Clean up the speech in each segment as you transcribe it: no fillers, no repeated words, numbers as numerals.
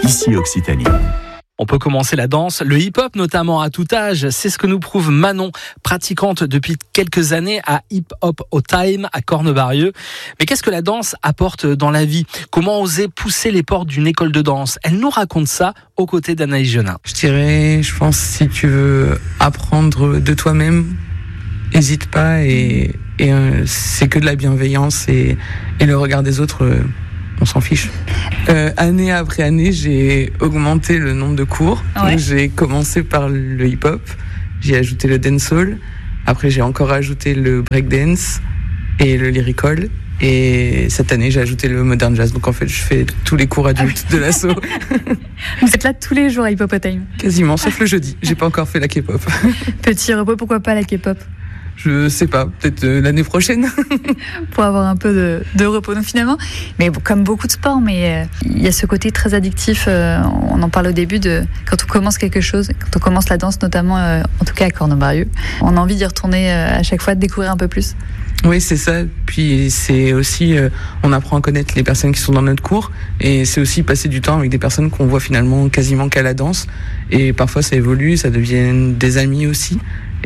Ici Occitanie. On peut commencer la danse, le hip-hop notamment à tout âge. C'est ce que nous prouve Manon, pratiquante depuis quelques années à Hip Hop au Time à Cornebarieux. Mais qu'est-ce que la danse apporte dans la vie ? Comment oser pousser les portes d'une école de danse ? Elle nous raconte ça aux côtés d'Anaïs Genin. Je pense, si tu veux apprendre de toi-même, n'hésite pas et c'est que de la bienveillance et le regard des autres, on s'en fiche. Année après année, j'ai augmenté le nombre de cours. Ouais. Donc, j'ai commencé par le hip-hop, j'ai ajouté le dancehall, après j'ai encore ajouté le breakdance et le lyrical. Et cette année, j'ai ajouté le modern jazz. Donc en fait, je fais tous les cours adultes de l'asso. Vous êtes là tous les jours à Hip Hop au Time. Quasiment, sauf le jeudi. J'ai pas encore fait la K-pop. Petit repos, pourquoi pas la K-pop ? Je sais pas, peut-être l'année prochaine. Pour avoir un peu de repos. Donc finalement, mais bon, comme beaucoup de sports, mais il y a ce côté très addictif. On en parle au début de quand on commence quelque chose, quand on commence la danse, notamment, en tout cas à Cornebarieux, on a envie d'y retourner à chaque fois, de découvrir un peu plus. Oui, c'est ça. Puis c'est aussi, on apprend à connaître les personnes qui sont dans notre cours, et c'est aussi passer du temps avec des personnes qu'on voit finalement quasiment qu'à la danse. Et parfois ça évolue, ça devient des amis aussi.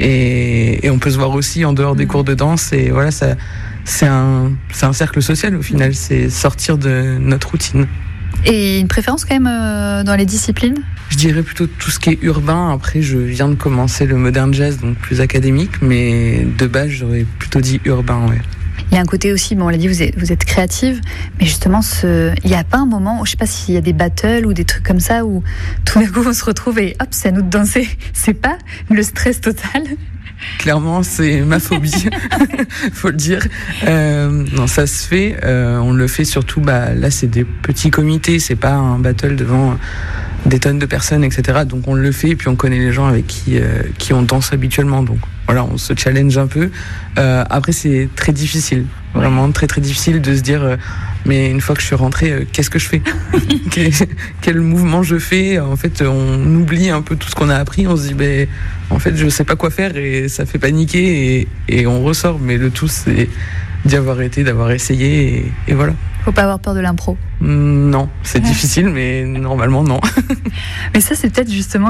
Et on peut se voir aussi en dehors des cours de danse. Et voilà, ça, c'est un cercle social au final. C'est sortir de notre routine. Et une préférence quand même dans les disciplines ? Je dirais plutôt tout ce qui est urbain. Après, je viens de commencer le modern jazz, donc plus académique, mais de base, j'aurais plutôt dit urbain, ouais. Il y a un côté aussi, bon, on l'a dit, vous êtes créative, mais justement, il n'y a pas un moment, où, je ne sais pas s'il y a des battles ou des trucs comme ça, où tout d'un coup on se retrouve et hop, c'est à nous de danser. C'est pas le stress total ? Clairement, c'est ma phobie, faut le dire. Non, ça se fait. On le fait surtout. Là, c'est des petits comités. C'est pas un battle devant des tonnes de personnes, etc. Donc on le fait et puis on connaît les gens avec qui on danse habituellement. Donc voilà, on se challenge un peu. Après, c'est très difficile, vraiment très très difficile de se dire. Mais une fois que je suis rentrée, qu'est-ce que je fais ? Quel mouvement je fais ? En fait, on oublie un peu tout ce qu'on a appris. On se dit, en fait, je sais pas quoi faire et ça fait paniquer et on ressort. Mais le tout, c'est d'y avoir été, d'avoir essayé et voilà. Faut pas avoir peur de l'impro. Non, c'est difficile, mais normalement, non. Mais ça, c'est peut-être justement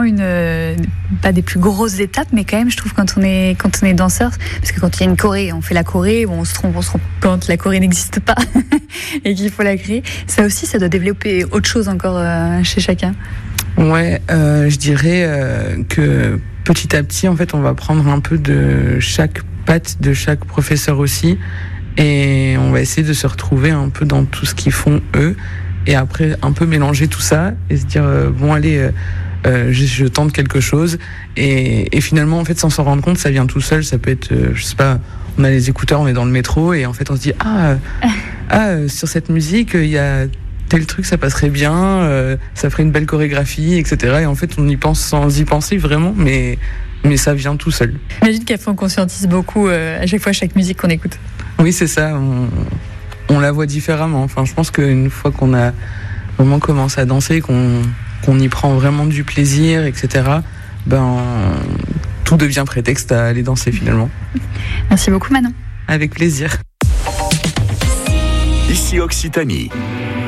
pas des plus grosses étapes, mais quand même, je trouve, quand on est danseur, parce que quand il y a une choré, on fait la choré, on se trompe quand la choré n'existe pas et qu'il faut la créer. Ça aussi, ça doit développer autre chose encore chez chacun. Ouais, je dirais que petit à petit, en fait, on va prendre un peu de chaque patte de chaque professeur aussi. Et on va essayer de se retrouver un peu dans tout ce qu'ils font eux, et après un peu mélanger tout ça et se dire je tente quelque chose et finalement en fait sans s'en rendre compte ça vient tout seul. Ça peut être je sais pas, on a les écouteurs, on est dans le métro et en fait on se dit sur cette musique il y a tel truc, ça passerait bien, ça ferait une belle chorégraphie, etc. Et en fait on y pense sans y penser vraiment, mais ça vient tout seul. J'imagine qu'à fond on conscientise beaucoup à chaque fois chaque musique qu'on écoute. Oui, c'est ça, on la voit différemment. Enfin, je pense qu'une fois qu'on a vraiment commencé à danser, qu'on y prend vraiment du plaisir, etc., tout devient prétexte à aller danser finalement. Merci beaucoup Manon. Avec plaisir. Ici Occitanie.